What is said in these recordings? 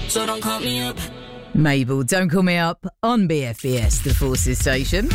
so don't call me up. Mabel, Don't Call Me Up on BFBS, the Forces station.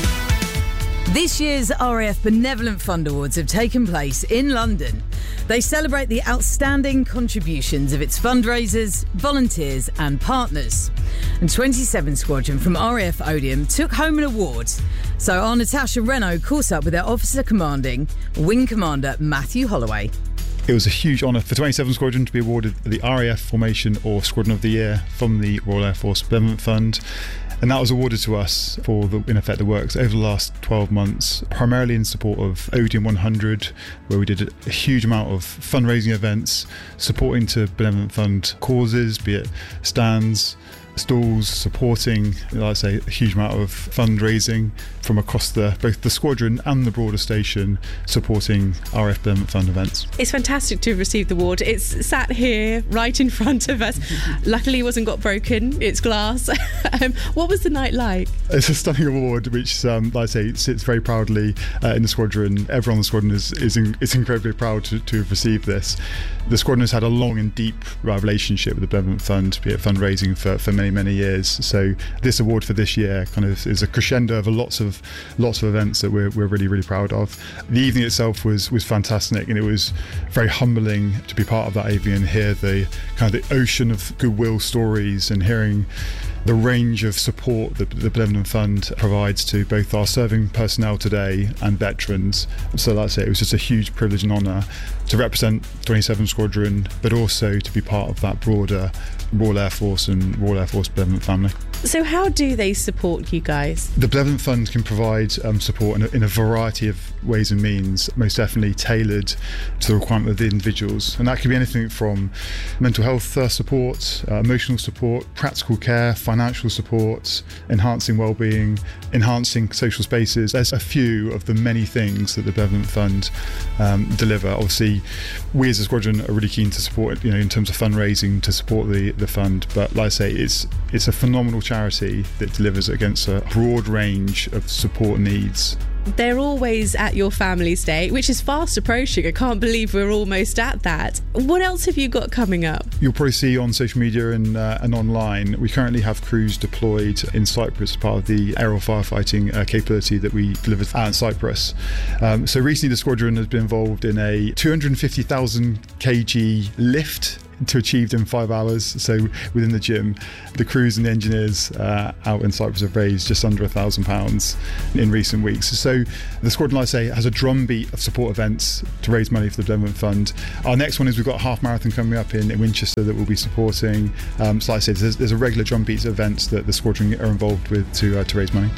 This year's RAF Benevolent Fund Awards have taken place in London. They celebrate the outstanding contributions of its fundraisers, volunteers and partners. And 27 Squadron from RAF Odium took home an award. So our Natasha Renault caught up with their officer commanding, Wing Commander Matthew Holloway. It was a huge honour for 27 Squadron to be awarded the RAF Formation or Squadron of the Year from the Royal Air Force Benevolent Fund. And that was awarded to us for, in effect, the works over the last 12 months, primarily in support of Odium 100, where we did a huge amount of fundraising events, supporting to Benevolent Fund causes, be it stands, stalls, supporting, like I say, a huge amount of fundraising from across both the squadron and the broader station, supporting RAF Benevolent Fund events. It's fantastic to have received the award. It's sat here right in front of us. Luckily it wasn't got broken, it's glass. What was the night like? It's a stunning award which, like I say, sits very proudly in the squadron. Everyone in the squadron is incredibly proud to have received this. The squadron has had a long and deep relationship with the Benevolent Fund, be it fundraising for many years. So this award for this year kind of is a crescendo of lots of events that we're really proud of. The evening itself was fantastic, and it was very humbling to be part of that evening and hear the kind of the ocean of goodwill stories and hearing the range of support that the Benevolent Fund provides to both our serving personnel today and veterans. So that's it. It was just a huge privilege and honour to represent 27 Squadron, but also to be part of that broader Royal Air Force and Royal Air Force Benevolent family. So how do they support you guys? The Benevolent Fund can provide support in a variety of ways and means, most definitely tailored to the requirement of the individuals. And that could be anything from mental health support, emotional support, practical care, financial support, enhancing wellbeing, enhancing social spaces. There's a few of the many things that the Benevolent Fund deliver. Obviously, we as a squadron are really keen to support, in terms of fundraising to support the fund. But like I say, it's a phenomenal charity that delivers against a broad range of support needs. They're always at your family's day, which is fast approaching. I can't believe we're almost at that. What else have you got coming up? You'll probably see on social media and online, we currently have crews deployed in Cyprus as part of the aerial firefighting capability that we delivered at Cyprus. So recently the squadron has been involved in a 250,000 kg lift to achieved in 5 hours. So within the gym, the crews and the engineers out in Cyprus have raised just under £1,000 in recent weeks. So the squadron, like I say, has a drumbeat of support events to raise money for the Benevolent Fund. Our next one is we've got a half marathon coming up in Winchester that we'll be supporting. So like I said, there's a regular drumbeat of events that the squadron are involved with to raise money.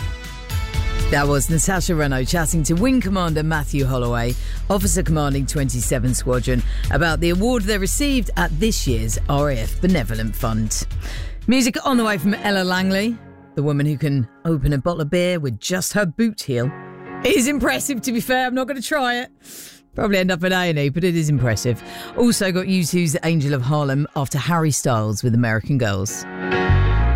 That was Natasha Renault chatting to Wing Commander Matthew Holloway, Officer Commanding 27 Squadron, about the award they received at this year's RAF Benevolent Fund. Music on the way from Ella Langley, the woman who can open a bottle of beer with just her boot heel. It is impressive, to be fair. I'm not going to try it. Probably end up in A&E, but it is impressive. Also got U2's Angel of Harlem after Harry Styles with American Girls.